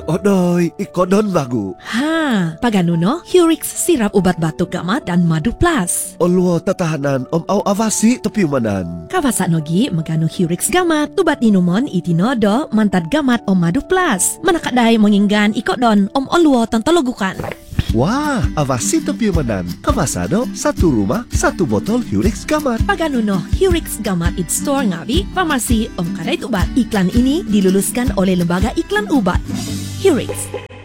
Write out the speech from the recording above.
Odoy, ikodon bagu. Ha, paganuno, Hurix sirap ubat batuk gamat dan madu plus. Olwo tatahanan au avasi tepi manan. Kawasa nogi magano Hurix gamat, ubat inumon itinodo mantad gamat madu plus. Manakadai menginggan ikodon olwo tantologukan. Wah, avasi tepi manan. Kawasado, satu rumah, satu botol Hurix gamat. Paganuno, Hurix gamat it store ngawi, farmasi kadait ubat. Iklan ini diluluskan oleh Lembaga Iklan Ubat. Hurix.